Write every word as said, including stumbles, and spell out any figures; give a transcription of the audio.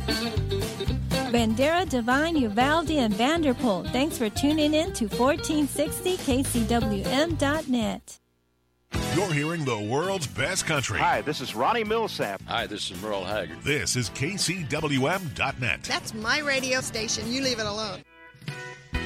Bandera, Divine, Uvalde, and Vanderpool. Thanks for tuning in to fourteen sixty K C W M dot net. You're hearing the world's best country. Hi, this is Ronnie Millsap. Hi, this is Merle Haggard. This is K C W M dot net. That's my radio station. You leave it alone.